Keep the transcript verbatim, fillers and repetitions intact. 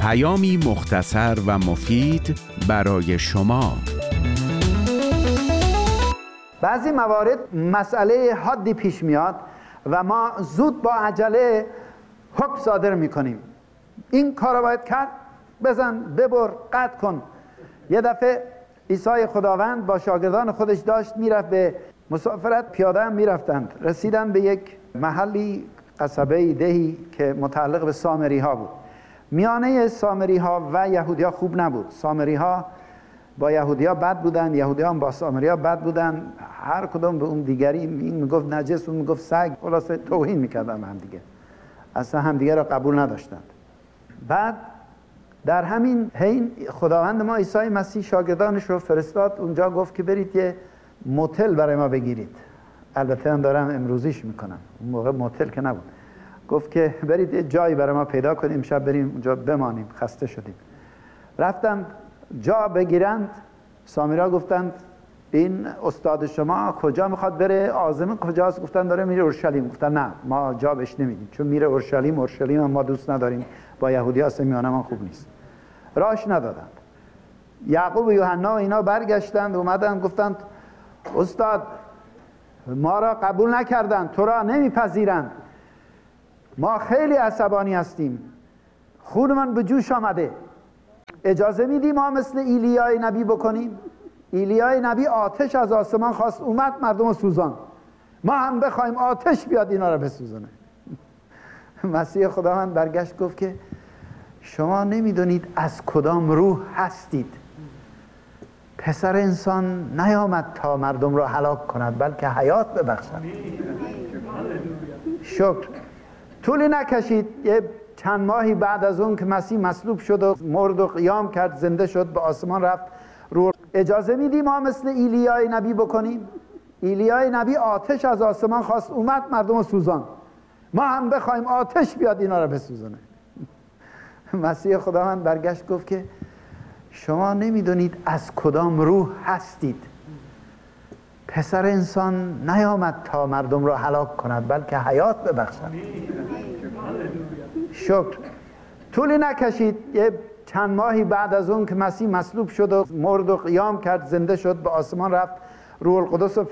پیامی مختصر و مفید برای شما. بعضی موارد مسئله حادی پیش میاد و ما زود با عجله حکم صادر میکنیم. این کار رو باید کرد، بزن، ببر، قطع کن. یه دفعه عیسی خداوند با شاگردان خودش داشت میرفت به مسافرت، پیاده هم میرفتند. رسیدن به یک محلی، قصبه، دهی که متعلق به سامری ها بود. میانه سامری ها و یهودی ها خوب نبود. سامری ها با یهودی ها بد بودن، یهودی ها با سامری ها بد بودن. هر کدوم به اون دیگری، این میگفت نجس، اون میگفت سگ، خلاصه توهین میکردن هم دیگه، اصلا هم دیگه را قبول نداشتند. بعد در همین حین خداوند ما عیسی مسیح شاگردانش رو فرستاد اونجا، گفت که برید یه موتل برای ما بگیرید. البته هم دارم امروزیش میکنم، اون موقع موتل که نبود. گفت که برید یه جایی برای ما پیدا کنیم، شب بریم اونجا بمانیم، خسته شدیم. رفتند جا بگیرند. سامرا گفتند این استاد شما کجا میخواد بره؟ عازم کجاست؟ گفتن داره میره اورشلیم. گفتن نه، ما جا بهش نمیدیم، چون میره اورشلیم. اورشلیم ما دوست نداریم، با یهودی ها میانه ما خوب نیست. راش ندادند. یعقوب و یوحنا و اینا برگشتند، اومدند گفتند استاد ما را قبول نکردند، تو را نمیپذیرند، ما خیلی عصبانی هستیم، خونمان به جوش آمده، اجازه میدی ما مثل ایلیای نبی بکنیم؟ ایلیای نبی آتش از آسمان خواست، اومد مردم رو سوزان، ما هم بخوایم آتش بیاد اینا رو بسوزونه. مسیح خداوند برگشت گفت که شما نمیدونید از کدام روح هستید. پسر انسان نیامد تا مردم را هلاک کند، بلکه حیات ببخشد. شکر. طولی نکشید، یه چند ماهی بعد از اون که مسیح مصلوب شد و مرد و قیام کرد، زنده شد، به آسمان رفت. رو اجازه میدی ما مثل ایلیای نبی بکنیم؟ ایلیای نبی آتش از آسمان خواست، اومد مردم رو سوزان، ما هم بخوایم آتش بیاد اینا رو بسوزونه. مسیح خداوند برگشت گفت که شما نمیدونید از کدام روح هستید. پسر انسان نیامد تا مردم را هلاک کند، بلکه حیات ببخشد. شکر. طولی نکشید، یه چند ماهی بعد از اون که مسیح مصلوب شد و مرد و قیام کرد، زنده شد، به آسمان رفت. روح القدس